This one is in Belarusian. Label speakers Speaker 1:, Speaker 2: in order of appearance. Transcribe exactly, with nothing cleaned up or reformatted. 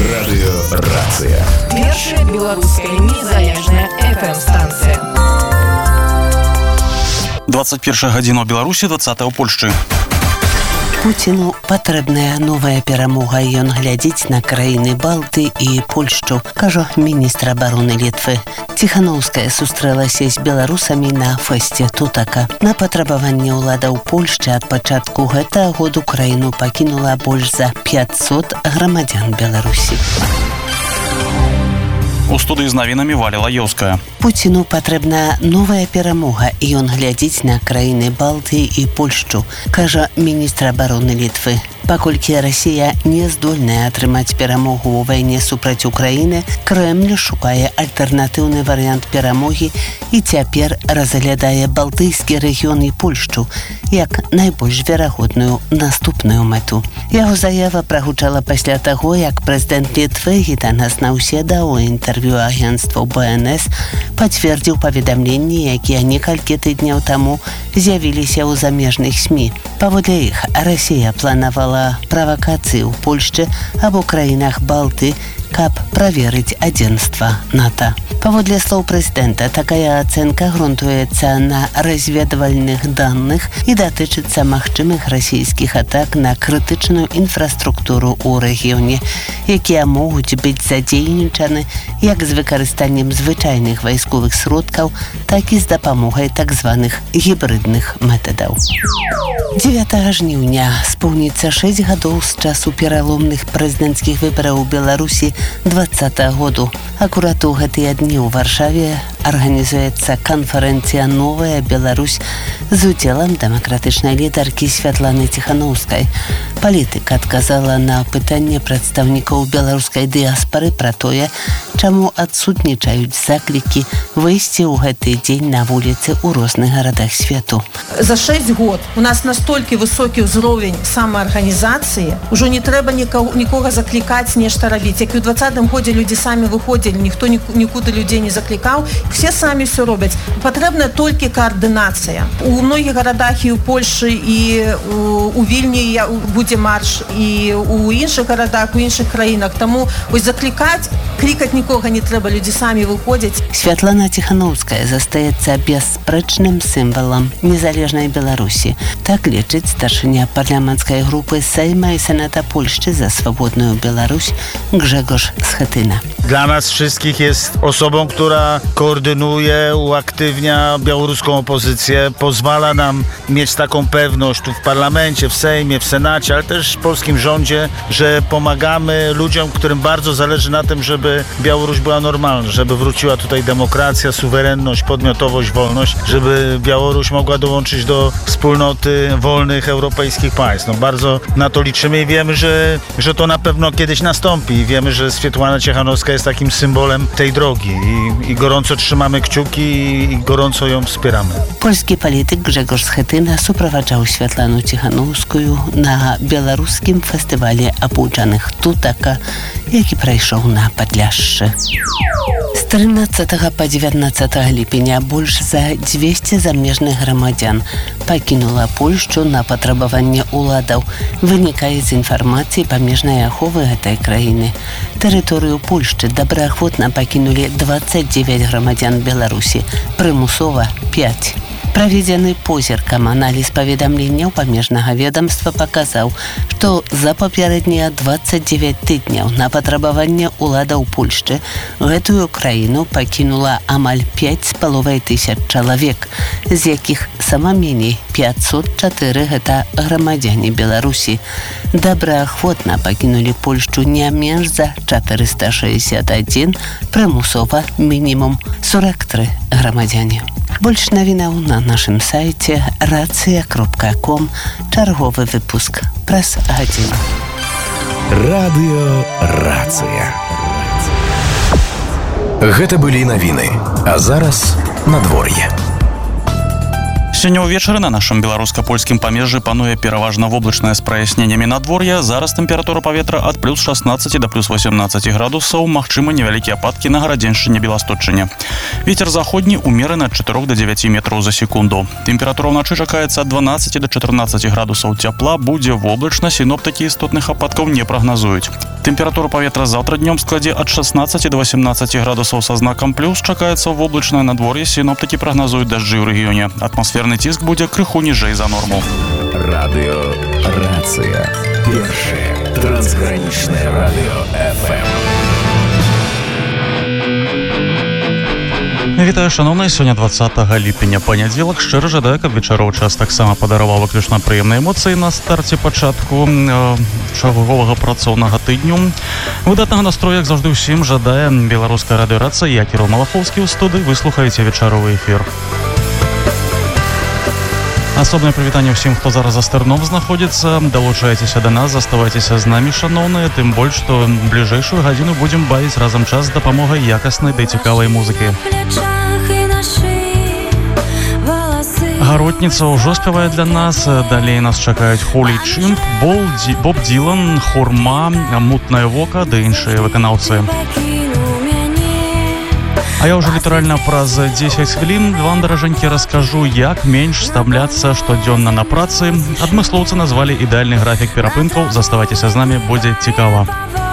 Speaker 1: Радыёрацыя.
Speaker 2: Першая беларуская незалежная эф эм-станцыя.
Speaker 3: двадцать першая гадзіна ў Беларусі, двадцатая ў Польшчы.
Speaker 4: Пуціну патрэбная новая перамога, і ён глядзіць на краіны Балты і Польшчу, кажа міністр абароны Літвы. Ціханаўская сустрэлася з беларусамі на фэсце Тутака. На патрабаванне ўладаў Польшчы ад пачатку гэтага году краіну пакінула больш за пятьсот грамадзян Беларусі.
Speaker 3: У студыі з навінамі Валя Лаёўская.
Speaker 4: Пуціну патрэбна новая перамога, і ён глядзіць на краіны Балты і Польшчу, кажа міністр абароны Літвы. Паколькі Расія не здольная атрымаць перамогу ў вайне супраць Украіны, Крэмль шукае альтэрнатыўны варыянт перамогі і цяпер разглядае Балтыйскі рэгіён і Польшчу як найбольш верагодную наступную мэту. Яго заява прагучала пасля таго, як прэзідэнт Літвы Гітанас Наўседа ў інтэрв'ю агенцтву бэ эн эс пацвердзіў паведамленні, якія некалькі тыдняў таму з'явіліся ў замежных СМІ. Паводле іх, Расія планавала правакацыі ў Польшчы або краінах Балты, каб праверыць адзінства НАТО. Паводле слоў прэзідэнта, такая ацэнка грунтуецца на разведвальных даных і датычыцца магчымых расійскіх атак на крытычную інфраструктуру ў рэгіёне, якія могуць быць задзейнічаны як з выкарыстаннем звычайных вайсковых сродкаў, так і з дапамогай так званых гібрыдных метадаў. дзевятага жніўня споўніцца шэсць гадоў з часу пераломных прэзідэнцкіх выбараў у Беларусі двадцатага году. Акурат у гэтыя дні ў Варшаве арганізуецца канферэнцыя «Новая Беларусь» з удзелам дэмакратычнай лідаркі Святланы Ціханаўскай. Палітык адказала на пытанне прадстаўнікоў беларускай дыяспары пра тое, чаму адсутнічаюць заклікі выйсці ў гэты дзень на вуліцы ў розных гарадах свету.
Speaker 5: За шесть год у нас настолькі высокі ўзровень самаарганізацыі, ужо не трэба нікого, нікога заклікаць нешта рабіць. Як і ў двадцатым годзе людзі самі выходзілі, ніхто нікуды людзей не заклікаў, все самі все робяць. Патрэбная толькі каардынацыя. У многіх гарадах і ў Польшы, і у Вільні будзе марш, і у іншых гарадах, у іншых краінах. Таму вось заклікаць, клікаць нікога не трэба, людзі самі выходзяць.
Speaker 4: Святлана Ціханаўская застаецца бясспрэчным сімвалам незалежнай Беларусі. Так лічыць старшыня парламенцкай групы Сейма і Сената Польшчы za swobodną Białoruś Grzegorz Schetyna.
Speaker 6: Dla nas wszystkich jest osobą, która koordynuje, uaktywnia białoruską opozycję, pozwala nam mieć taką pewność tu w parlamencie, w Sejmie, w Senacie, ale też w polskim rządzie, że pomagamy ludziom, którym bardzo zależy na tym, żeby Białoruś była normalna, żeby wróciła tutaj demokracja, suwerenność, podmiotowość, wolność, żeby Białoruś mogła dołączyć do wspólnoty wolnych europejskich państw. No, bardzo na to liczymy i wiemy, że, że to na pewno kiedyś nastąpi. I wiemy, że Swietlana Ціханаўska jest takim symbolem tej drogi i, i gorąco trzymamy kciuki i, i gorąco ją wspieramy.
Speaker 4: Polski polityk Grzegorz Schetyna suprowadzał Святлану Ціханаўскую на беларускім фестывалі абуджаных Тутака, які прайшоў на Падляшшы. З трынаццатага па дзевятнаццатае ліпеня больш за двести замежных грамадзян пакінула Польшчу на патрабаванне ўладаў, вынікае з інфармацыі памежнай аховы гэтай краіны. Тэрыторыю Польшчы добраахвотна пакінулі двадцать девять грамадзян Беларусі, прымусова пять. Праведзены позіркам аналіз паведамленняў памежнага ведамства паказаў, што за папярэднія двадцать девять тыдняў на патрабаванне ўладаў Польшчы гэтую краіну пакінула амаль пять з паловай тысяч чалавек, з якіх сама меней пятьсот четыре гэта грамадзяне Беларусі. Добраахвотна пакінулі Польшчу не менш за четыреста шестьдесят один, прымусова мінімум сорок три грамадзяне. Больш навінаў на нашым сайце рацыя кропка ком, чарговы выпуск праз-гадзіна.
Speaker 1: Радыёрацыя. Гэта былі навіны, а зараз надвор'е.
Speaker 3: Сёння ўвечары на нашым беларуска-польскім памежжы пануе пераважна воблачнае з праясненнямі надвор'я. Зараз тэмпература паветра ад плюс шестнадцати да плюс восемнадцати градусаў, магчымы невялікія ападкі на Гарадзеншчыне, Беласточчыне. Вецер заходні умераны ад чатырох да дзевяці метраў за секунду. Тэмпература ўначы чакаецца ад дванаццаці да чатырнаццаці градусаў цяпла, будзе воблачна, сіноптыкі істотных ападкаў не прагназуюць. Тэмпература паветра заўтра днём складзе ад шаснаццаці да васемнаццаці градусаў са знакам плюс. Чакаецца воблачнае надвор'е, сіноптыкі прагназуюць дажджы ў рэгіёне. Атмасферны ціск будзе крыху ніжэй за норму.
Speaker 1: Радио Рация. Первое трансграничное радио эф эм.
Speaker 3: Вітаю, шановныя, сёння двадцатага ліпеня, панядзелак. Шчыра жадаю, каб вечаровы час таксама падараваў выключна прыемныя эмоцыі на старце пачатку э, чарговага працоўнага тыдню. Выдатнага настрою, як заўжды, усім жадае беларуская радыёрацыя. Я Кірыл Малахоўскі ў студыі. Вы слухаеце вечаровы эфір. Асобнае прывітанне ўсім, хто зараз за стырном знаходзіцца. Далучайцеся да нас, заставайцеся з намі, шаноўныя, тым больш, што бліжэйшую гадзіну будзем бавіць разам час з дапамогай якаснай ды цікавай музыкі. Гаротніца ўжо спявае для нас. Далей нас чакаюць Холі Чимп, Боб Дилан, Хурма, Мутнае вока ды іншыя выканаўцы. А я ўжо літаральна праз дзесяць хвілін вам, даражэнькі, раскажу, як менш стамляцца штодзённа на працы. Адмыслоўцы назвалі ідэальны графік перапынкаў. Заставайцеся з намі, будзе цікава.